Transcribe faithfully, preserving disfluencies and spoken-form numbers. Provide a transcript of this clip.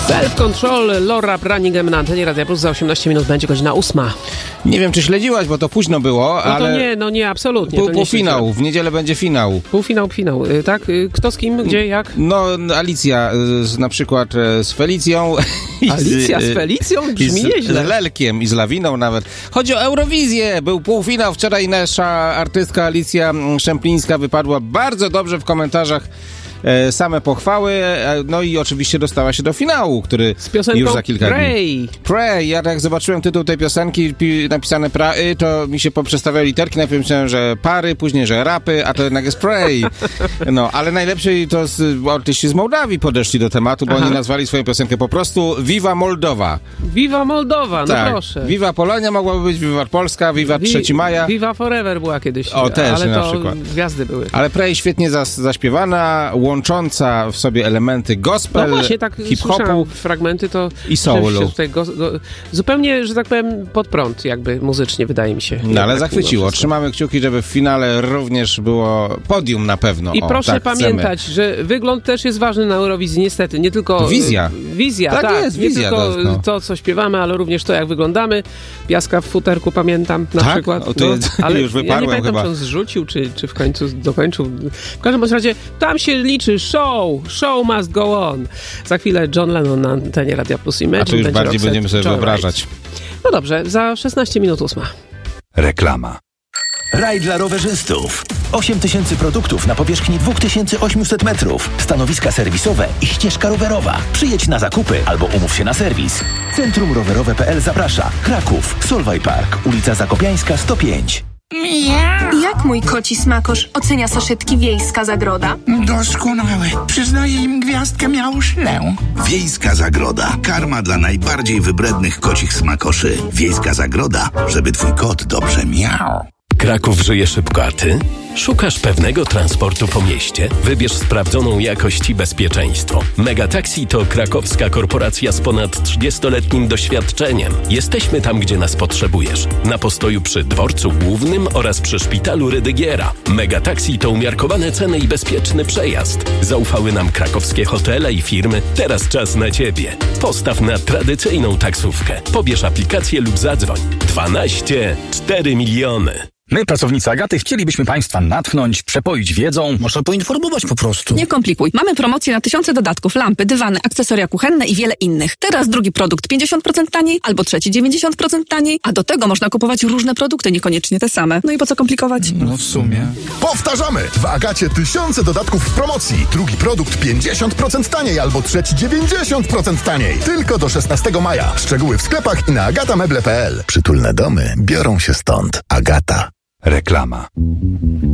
Self Control, Laura Branigan na antenie Radia Plus. Za osiemnaście minut będzie godzina ósma. Nie wiem, czy śledziłaś, bo to późno było, no ale... No to nie, no nie, absolutnie. Pół, to nie półfinał, w niedzielę będzie finał. Półfinał, finał, tak? Kto z kim, gdzie, jak? No, Alicja z, na przykład z Felicją. Alicja z, z Felicją? Brzmi nieźle. Z Lelkiem i z Lawiną nawet. Chodzi o Eurowizję. Był półfinał. Wczoraj nasza artystka Alicja Szemplińska wypadła bardzo dobrze w komentarzach. E, same pochwały, e, no i oczywiście dostała się do finału, który z piosenką już za kilka Pray. dni. Pray. Ja jak zobaczyłem tytuł tej piosenki pi, napisane Pray, to mi się poprzestawiały literki. Najpierw myślałem, że pary, później, że rapy, a to jednak jest Pray. No, ale najlepszej to z, artyści z Mołdawii podeszli do tematu, bo Aha. oni nazwali swoją piosenkę po prostu Viva Moldowa. Viva Moldowa, no tak. proszę. Viva Polonia mogłaby być, Viva Polska, Viva Vi, trzeciego maja. Viva Forever była kiedyś, o, też, ale na to przykład. gwiazdy były. Ale Pray świetnie zas, zaśpiewana, łącząca w sobie elementy gospel, no właśnie, tak hip-hopu fragmenty to i soulu. Tutaj go, go, zupełnie, że tak powiem, pod prąd jakby muzycznie, wydaje mi się. No ale zachwyciło. Trzymamy kciuki, żeby w finale również było podium na pewno. I o, proszę tak pamiętać, chcemy. że wygląd też jest ważny na Eurowizji, niestety. Nie tylko... Wizja. Wizja, tak. tak jest, nie wizja. tylko To, no. to, co śpiewamy, ale również to, jak wyglądamy. Piaska w futerku pamiętam na tak? przykład. O, to no, jest, ale już ja nie pamiętam, chyba. czy on zrzucił, czy, czy w końcu dokończył. W każdym razie tam się liczy show. Show must go on. Za chwilę John Lennon na antenie Radia Plus Imagine. A to już będzie bardziej Roxette, będziemy sobie wyobrażać. No dobrze, za szesnaście minut ósma. Reklama. Raj dla rowerzystów. osiem tysięcy produktów na powierzchni dwa tysiące osiemset metrów. Stanowiska serwisowe i ścieżka rowerowa. Przyjedź na zakupy albo umów się na serwis. Centrum Rowerowe kropka p l zaprasza. Kraków, Solway Park, ulica Zakopiańska sto pięć. Jak mój koci smakosz ocenia saszetki Wiejska Zagroda? Doskonałe. Przyznaję im gwiazdkę miałuszlę. Wiejska Zagroda. Karma dla najbardziej wybrednych kocich smakoszy. Wiejska Zagroda, żeby twój kot dobrze miał. Kraków żyje szybko, a ty? Szukasz pewnego transportu po mieście? Wybierz sprawdzoną jakość i bezpieczeństwo. Megataxi to krakowska korporacja z ponad trzydziestoletnim doświadczeniem. Jesteśmy tam, gdzie nas potrzebujesz. Na postoju przy dworcu głównym oraz przy szpitalu Rydygiera. Megataxi to umiarkowane ceny i bezpieczny przejazd. Zaufały nam krakowskie hotele i firmy. Teraz czas na ciebie. Postaw na tradycyjną taksówkę. Pobierz aplikację lub zadzwoń. dwanaście cztery miliony. My, pracownicy Agaty, chcielibyśmy Państwa natchnąć, przepoić wiedzą. Można poinformować po prostu. Nie komplikuj. Mamy promocję na tysiące dodatków, lampy, dywany, akcesoria kuchenne i wiele innych. Teraz drugi produkt pięćdziesiąt procent taniej, albo trzeci dziewięćdziesiąt procent taniej, a do tego można kupować różne produkty, niekoniecznie te same. No i po co komplikować? No w sumie. Powtarzamy! W Agacie tysiące dodatków w promocji. Drugi produkt pięćdziesiąt procent taniej, albo trzeci dziewięćdziesiąt procent taniej. Tylko do szesnastego maja. Szczegóły w sklepach i na agatameble kropka p l. Przytulne domy biorą się stąd. Agata. Reklama.